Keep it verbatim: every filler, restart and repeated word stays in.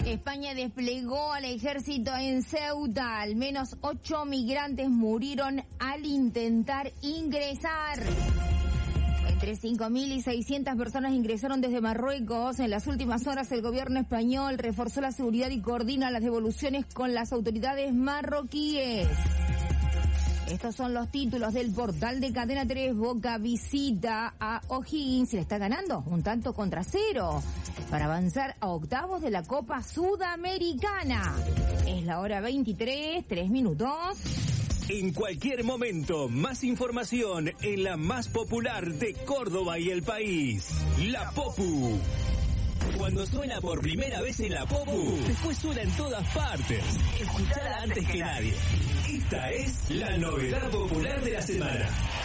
España desplegó al ejército en Ceuta. Al menos ocho migrantes murieron al intentar ingresar. Entre cinco mil y seiscientas personas ingresaron desde Marruecos. En las últimas horas el gobierno español reforzó la seguridad y coordina las devoluciones con las autoridades marroquíes. Estos son los títulos del portal de Cadena tres. Boca visita a O'Higgins y le está ganando un tanto contra cero para avanzar a octavos de la Copa Sudamericana. Es la hora veintitrés, tres minutos. En cualquier momento, más información en la más popular de Córdoba y el país. La Popu. Cuando suena por primera vez en la Popu, después suena en todas partes. Escuchala antes que nadie. Esta es la novedad popular de la semana.